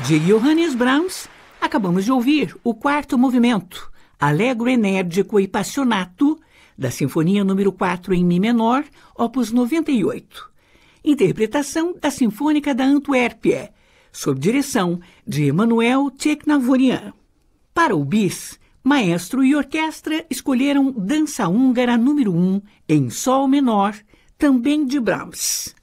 De Johannes Brahms, acabamos de ouvir o quarto movimento, Allegro enérgico e passionato, da Sinfonia número 4 em Mi menor, opus 98. Interpretação da Sinfônica da Antuérpia, sob direção de Emanuel Tcheknavorian. Para o bis, maestro e orquestra escolheram Dança Húngara número 1 em Sol menor, também de Brahms.